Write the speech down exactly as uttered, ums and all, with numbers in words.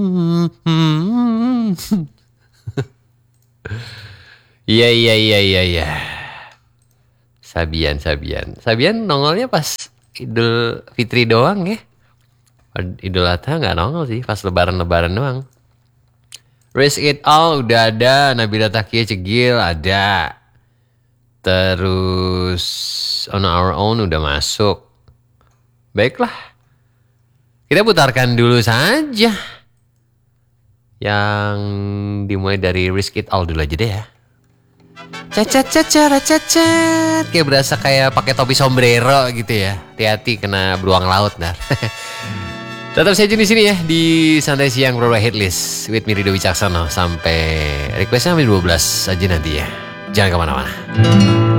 Iya iya iya iya iya. Sabian Sabian. Sabian nongolnya pas Idul Fitri doang ya. Idul Adha nggak nongol sih, pas Lebaran-Lebaran doang. Risk It All udah ada, Nabila Takia Cegil ada. Terus On Our Own udah masuk. Baiklah, kita putarkan dulu saja yang dimulai dari Risk It All dulu aja deh ya. Cacat cacat cacat, kayak berasa kayak pakai topi sombrero gitu ya. Hati-hati kena beruang laut nar. Tetap saja di sini ya di Santai Siang Worldwide Hitlist with me Rido Wicaksono sampai requestnya sampai dua belas aja nanti ya. Jangan kemana-mana.